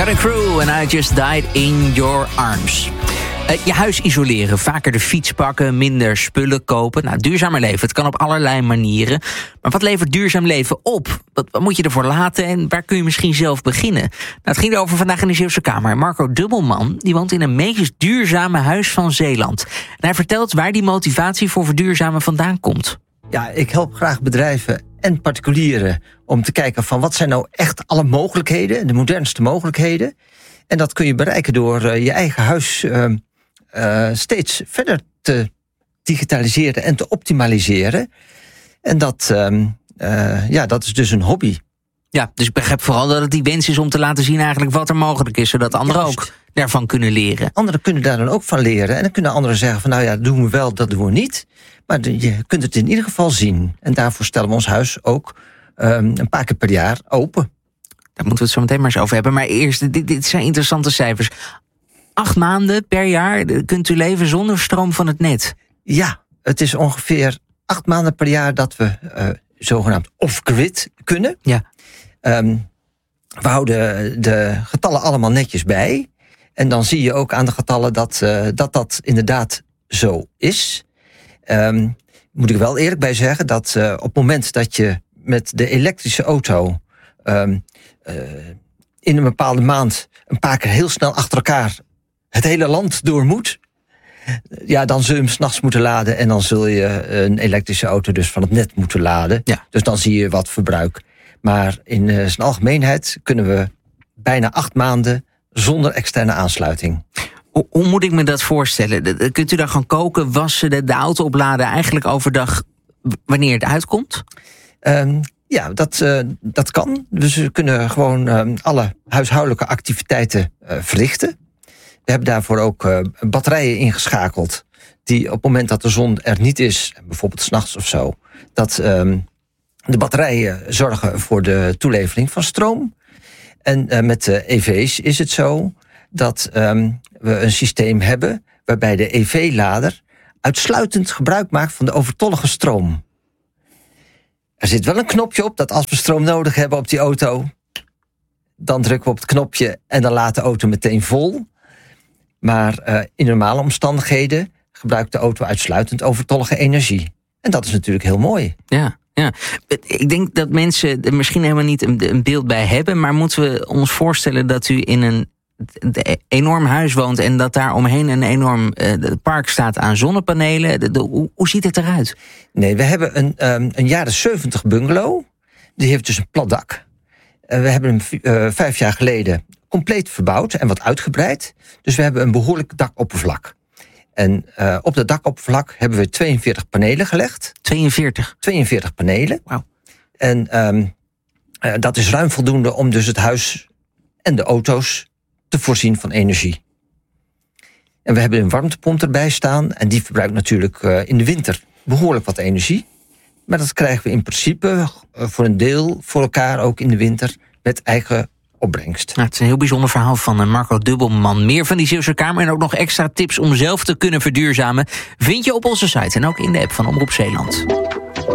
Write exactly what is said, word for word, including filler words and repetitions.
Cutting Crew and I Just Died in Your Arms. Uh, je huis isoleren, vaker de fiets pakken, minder spullen kopen. Nou, duurzamer leven, het kan op allerlei manieren. Maar wat levert duurzaam leven op? Wat, wat moet je ervoor laten en waar kun je misschien zelf beginnen? Nou, het ging erover vandaag in de Zeeuwse Kamer. Marco Dubbelman, die woont in een meest duurzame huis van Zeeland. En hij vertelt waar die motivatie voor verduurzamen vandaan komt. Ja, ik help graag bedrijven en particulieren om te kijken van wat zijn nou echt alle mogelijkheden, de modernste mogelijkheden. En dat kun je bereiken door uh, je eigen huis uh, uh, steeds verder te digitaliseren en te optimaliseren. En dat, uh, uh, ja, dat is dus een hobby. Ja, dus ik begrijp vooral dat het die wens is om te laten zien eigenlijk wat er mogelijk is, zodat anderen Juist. ook daarvan kunnen leren. Anderen kunnen daar dan ook van leren. En dan kunnen anderen zeggen van nou ja, dat doen we wel, dat doen we niet. Maar de, je kunt het in ieder geval zien. En daarvoor stellen we ons huis ook um, een paar keer per jaar open. Daar moeten we het zo meteen maar eens over hebben. Maar eerst, dit, dit zijn interessante cijfers. Acht maanden per jaar kunt u leven zonder stroom van het net. Ja, het is ongeveer acht maanden per jaar dat we uh, zogenaamd off-grid kunnen. Ja. Um, we houden de getallen allemaal netjes bij. En dan zie je ook aan de getallen dat uh, dat, dat inderdaad zo is. Um, moet ik wel eerlijk bij zeggen dat uh, op het moment dat je met de elektrische auto um, uh, in een bepaalde maand een paar keer heel snel achter elkaar het hele land door moet, ja, dan zul je hem 's nachts moeten laden en dan zul je een elektrische auto dus van het net moeten laden. Ja. Dus dan zie je wat verbruik. Maar in uh, zijn algemeenheid kunnen we bijna acht maanden zonder externe aansluiting. Hoe, hoe moet ik me dat voorstellen? Kunt u dan gaan koken, wassen, de, de auto opladen eigenlijk overdag wanneer het uitkomt? Um, ja, dat, uh, dat kan. Dus we kunnen gewoon um, alle huishoudelijke activiteiten uh, verrichten. We hebben daarvoor ook uh, batterijen ingeschakeld die op het moment dat de zon er niet is, bijvoorbeeld 's nachts of zo, dat um, de batterijen zorgen voor de toelevering van stroom. En uh, met de E V's is het zo dat um, we een systeem hebben waarbij de E V-lader uitsluitend gebruik maakt van de overtollige stroom. Er zit wel een knopje op dat als we stroom nodig hebben op die auto, dan drukken we op het knopje en dan laat de auto meteen vol. Maar uh, in normale omstandigheden gebruikt de auto uitsluitend overtollige energie. En dat is natuurlijk heel mooi. Ja. Ja, ik denk dat mensen er misschien helemaal niet een beeld bij hebben, maar moeten we ons voorstellen dat u in een enorm huis woont en dat daar omheen een enorm uh, park staat aan zonnepanelen? De, de, hoe, hoe ziet het eruit? Nee, we hebben een, um, een jaren zeventig bungalow. Die heeft dus een plat dak. Uh, we hebben hem uh, vijf jaar geleden compleet verbouwd en wat uitgebreid. Dus we hebben een behoorlijk dakoppervlak. En uh, op dat dakoppervlak hebben we tweeënveertig panelen gelegd. tweeënveertig? tweeënveertig panelen. Wauw. En um, uh, dat is ruim voldoende om dus het huis en de auto's te voorzien van energie. En we hebben een warmtepomp erbij staan. En die verbruikt natuurlijk uh, in de winter behoorlijk wat energie. Maar dat krijgen we in principe uh, voor een deel voor elkaar ook in de winter met eigen opbrengst. Nou, het is een heel bijzonder verhaal van Marco Dubbelman. Meer van die Zeeuwse Kamer en ook nog extra tips om zelf te kunnen verduurzamen vind je op onze site en ook in de app van Omroep Zeeland.